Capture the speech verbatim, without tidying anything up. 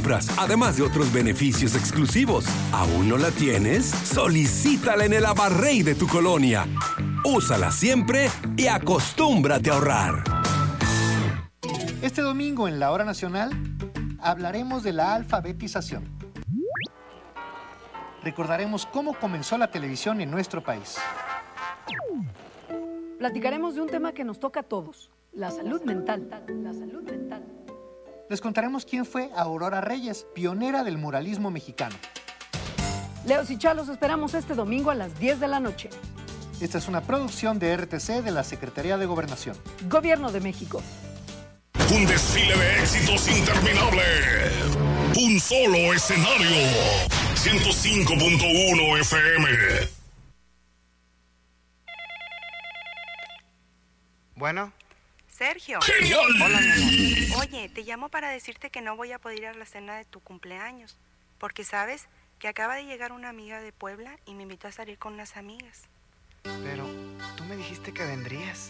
compras, además de otros beneficios exclusivos. ¿Aún no la tienes? Solicítala en el Abarrey de tu colonia. Úsala siempre y acostúmbrate a ahorrar. Este domingo en la Hora Nacional hablaremos de la alfabetización. Recordaremos cómo comenzó la televisión en nuestro país. Platicaremos de un tema que nos toca a todos, la salud mental. La salud mental. Les contaremos quién fue Aurora Reyes, pionera del muralismo mexicano. Leos y Chalos esperamos este domingo a las diez de la noche. Esta es una producción de R T C de la Secretaría de Gobernación. Gobierno de México. Un desfile de éxitos interminable. Un solo escenario. ciento cinco punto uno F M. Bueno. Sergio. ¡Genial! Hola, mi amor. Oye, te llamo para decirte que no voy a poder ir a la cena de tu cumpleaños. Porque sabes que acaba de llegar una amiga de Puebla y me invitó a salir con unas amigas. Pero tú me dijiste que vendrías.